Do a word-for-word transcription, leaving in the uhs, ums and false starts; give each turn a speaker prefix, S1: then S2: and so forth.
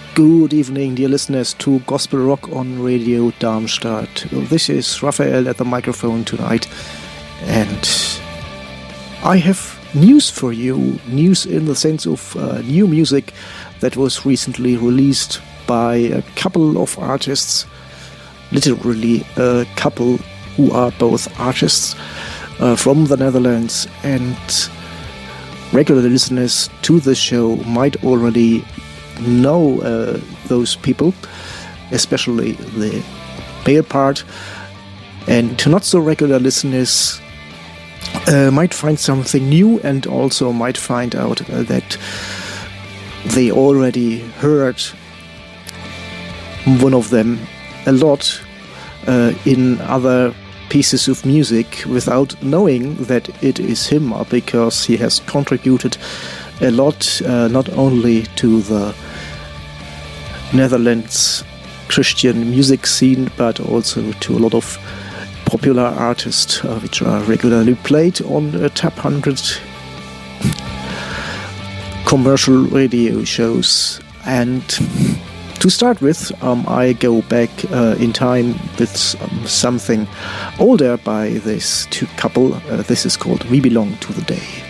S1: Good evening, dear listeners, to Gospel Rock on Radio Darmstadt. This is Raphael at the microphone tonight, and I have news for you. News in the sense of uh, new music that was recently released by a couple of artists, literally a couple who are both artists uh, from the Netherlands, and regular listeners to the show might already know uh, those people, especially the male part, and to not so regular listeners uh, might find something new and also might find out uh, that they already heard one of them a lot uh, in other pieces of music without knowing that it is him, because he has contributed a lot, uh, not only to the Netherlands Christian music scene, but also to a lot of popular artists uh, which are regularly played on uh, Tap one hundred commercial radio shows. And to start with, um, I go back uh, in time with um, something older by this two couple. Uh, this is called We Belong to the Day.